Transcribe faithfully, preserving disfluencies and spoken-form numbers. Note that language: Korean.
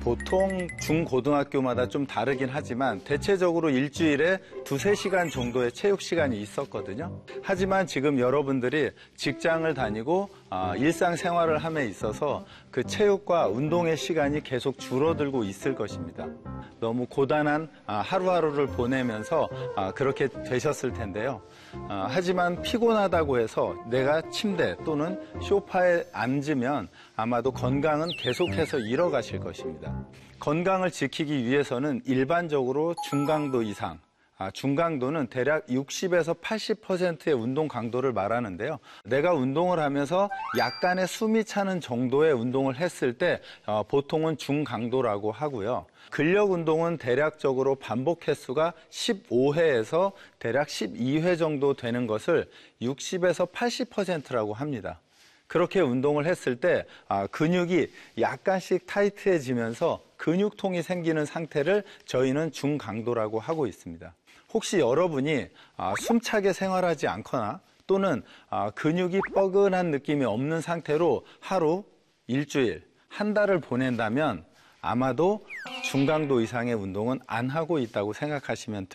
보통 중고등학교마다 좀 다르긴 하지만 대체적으로 일주일에 두세 시간 정도의 체육 시간이 있었거든요. 하지만 지금 여러분들이 직장을 다니고 일상생활을 함에 있어서 그 체육과 운동의 시간이 계속 줄어들고 있을 것입니다. 너무 고단한 하루하루를 보내면서 그렇게 되셨을 텐데요. 하지만 피곤하다고 해서 내가 침대 또는 소파에 앉으면 아마도 건강은 계속해서 잃어가실 것입니다. 건강을 지키기 위해서는 일반적으로 중강도 이상, 아, 중강도는 대략 육십에서 팔십 퍼센트의 운동 강도를 말하는데요. 내가 운동을 하면서 약간의 숨이 차는 정도의 운동을 했을 때 어, 보통은 중강도라고 하고요. 근력 운동은 대략적으로 반복 횟수가 십오 회에서 대략 십이 회 정도 되는 것을 육십에서 팔십 퍼센트라고 합니다. 그렇게 운동을 했을 때 아, 근육이 약간씩 타이트해지면서 근육통이 생기는 상태를 저희는 중강도라고 하고 있습니다. 혹시 여러분이 아, 숨차게 생활하지 않거나 또는 아, 근육이 뻐근한 느낌이 없는 상태로 하루, 일주일, 한 달을 보낸다면 아마도 중강도 이상의 운동은 안 하고 있다고 생각하시면 됩니다.